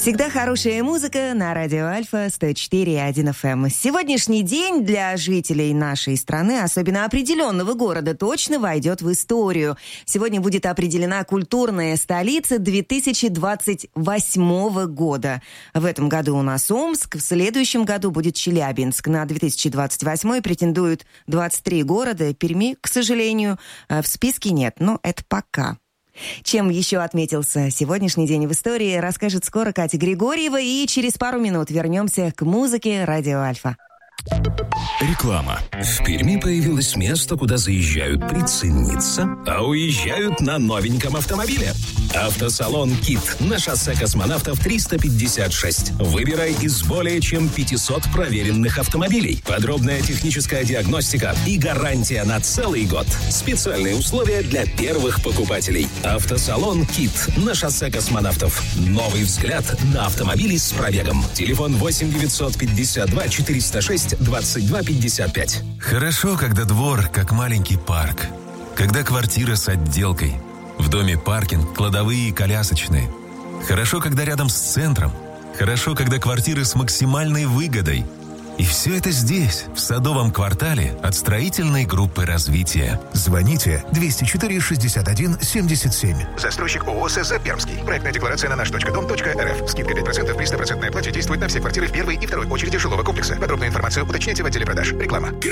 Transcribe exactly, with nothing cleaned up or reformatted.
Всегда хорошая музыка на радио Альфа сто четыре и один эф эм. Сегодняшний день для жителей нашей страны, особенно определенного города, точно войдет в историю. Сегодня будет определена культурная столица две тысячи двадцать восьмого года. В этом году у нас Омск, в следующем году будет Челябинск. На две тысячи двадцать восьмой претендуют двадцать три города. Перми, к сожалению, в списке нет, но это пока. Чем еще отметился сегодняшний день в истории, расскажет скоро Катя Григорьева, и через пару минут вернемся к музыке «Радио Альфа». Реклама. В Перми появилось место, куда заезжают прицениться, а уезжают на новеньком автомобиле. Автосалон «Кит» на шоссе Космонавтов триста пятьдесят шесть. Выбирай из более чем пятисот проверенных автомобилей. Подробная техническая диагностика и гарантия на целый год. Специальные условия для первых покупателей. Автосалон «Кит» на шоссе Космонавтов. Новый взгляд на автомобили с пробегом. Телефон восемь девятьсот пятьдесят два четыреста шесть двадцать два пятьдесят пять. Хорошо, когда двор как маленький парк. Когда квартира с отделкой. В доме паркинг, кладовые и колясочные. Хорошо, когда рядом с центром. Хорошо, когда квартиры с максимальной выгодой. И все это здесь, в Садовом квартале от строительной группы развития. Звоните двести четыре шестьдесят один семьдесят семь. Застройщик ООО СЗ Пермский. Проектная декларация на наш точка дом точка эр эф. Скидка пять процентов при сто процентной оплате действует на все квартиры в первой и второй очереди жилого комплекса. Подробная информация уточняйте в отделе продаж. Реклама.